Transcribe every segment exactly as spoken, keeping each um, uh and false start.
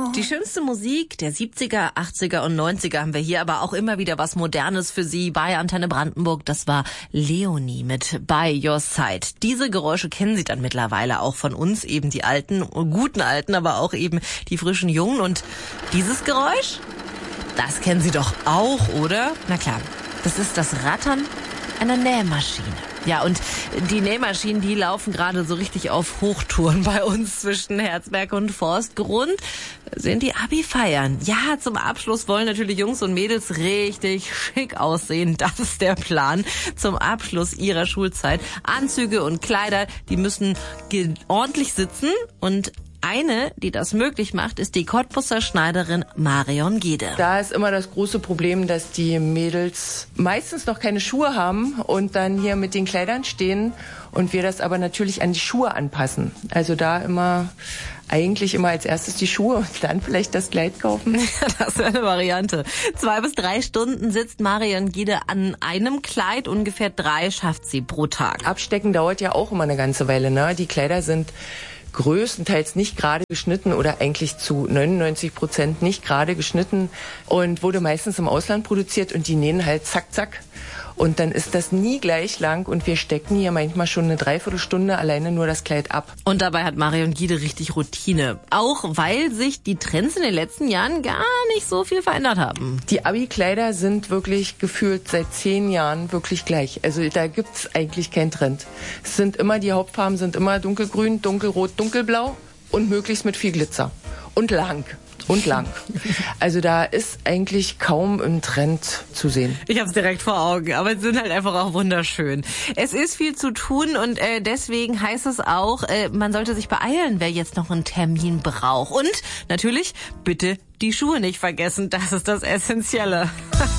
Die schönste Musik der siebziger, achtziger und neunziger haben wir hier, aber auch immer wieder was Modernes für Sie bei Antenne Brandenburg. Das war Leonie mit By Your Side. Diese Geräusche kennen Sie dann mittlerweile auch von uns, eben die alten, guten alten, aber auch eben die frischen Jungen. Und dieses Geräusch, das kennen Sie doch auch, oder? Na klar, das ist das Rattern einer Nähmaschine. Ja, und die Nähmaschinen, die laufen gerade so richtig auf Hochtouren bei uns zwischen Herzberg und Forstgrund. Sind die Abi feiern. Ja, zum Abschluss wollen natürlich Jungs und Mädels richtig schick aussehen. Das ist der Plan zum Abschluss ihrer Schulzeit. Anzüge und Kleider, die müssen ordentlich sitzen. Und eine, die das möglich macht, ist die Cottbusser Schneiderin Marion Giede. Da ist immer das große Problem, dass die Mädels meistens noch keine Schuhe haben und dann hier mit den Kleidern stehen und wir das aber natürlich an die Schuhe anpassen. Also da immer eigentlich immer als erstes die Schuhe und dann vielleicht das Kleid kaufen. Ja, das wäre eine Variante. Zwei bis drei Stunden sitzt Marion Giede an einem Kleid. Ungefähr drei schafft sie pro Tag. Abstecken dauert ja auch immer eine ganze Weile, ne? Die Kleider sind größtenteils nicht gerade geschnitten oder eigentlich zu neunundneunzig Prozent nicht gerade geschnitten und wurde meistens im Ausland produziert und die nähen halt zack, zack. Und dann ist das nie gleich lang und wir stecken hier manchmal schon eine Dreiviertelstunde alleine nur das Kleid ab. Und dabei hat Marion Giede richtig Routine. Auch weil sich die Trends in den letzten Jahren gar nicht so viel verändert haben. Die Abi-Kleider sind wirklich gefühlt seit zehn Jahren wirklich gleich. Also da gibt's eigentlich keinen Trend. Es sind immer, die Hauptfarben sind immer dunkelgrün, dunkelrot, dunkelblau und möglichst mit viel Glitzer. Und lang. Und lang. Also da ist eigentlich kaum ein Trend zu sehen. Ich habe es direkt vor Augen, aber sie sind halt einfach auch wunderschön. Es ist viel zu tun und äh, deswegen heißt es auch, äh, man sollte sich beeilen, wer jetzt noch einen Termin braucht. Und natürlich bitte die Schuhe nicht vergessen, das ist das Essentielle.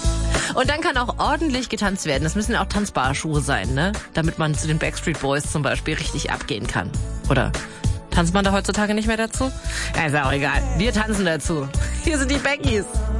Und dann kann auch ordentlich getanzt werden. Das müssen ja auch tanzbare Schuhe sein, ne? Damit man zu den Backstreet Boys zum Beispiel richtig abgehen kann. Oder tanzt man da heutzutage nicht mehr dazu? Ja, ist ja auch egal. Wir tanzen dazu. Hier sind die Beckys.